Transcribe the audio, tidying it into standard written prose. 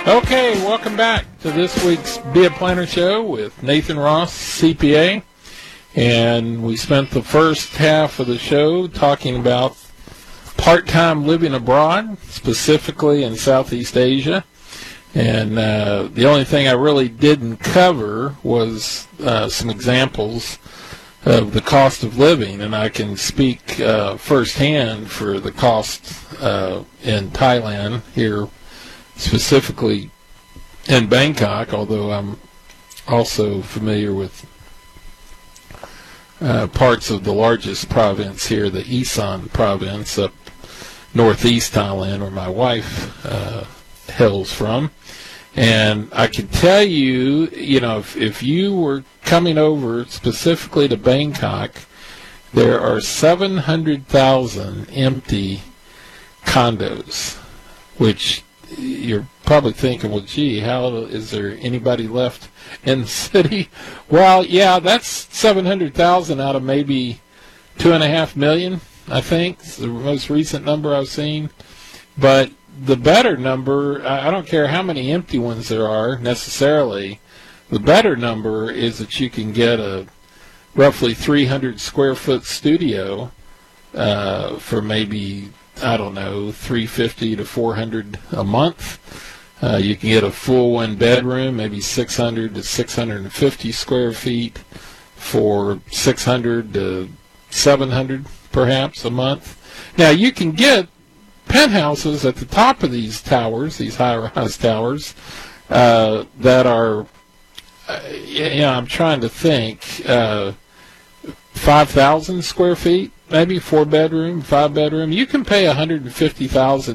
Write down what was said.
Okay, welcome back to this week's Be a Planner Show with Nathan Ross, CPA. And we spent the first half of the show talking about part-time living abroad, specifically in Southeast Asia. And the only thing I really didn't cover was some examples of the cost of living. And I can speak firsthand for the cost in Thailand here, specifically in Bangkok, although I'm also familiar with parts of the largest province here, the Isan province up northeast Thailand, where my wife hails from. And I can tell you, if you were coming over specifically to Bangkok, there are 700,000 empty condos, which you're probably thinking, well, gee, how is there anybody left in the city? Well, yeah, that's 700,000 out of maybe 2.5 million, I think. It's the most recent number I've seen. But the better number, I don't care how many empty ones there are necessarily, the better number is that you can get a roughly 300 square foot studio for maybe, I don't know, $350 to $400 a month. You can get a full one bedroom, maybe 600 to 650 square feet for $600 to $700 perhaps a month. Now you can get penthouses at the top of these towers, these high-rise towers, that are, I'm trying to think, 5,000 square feet, maybe 4-bedroom, 5-bedroom. You can pay $150,000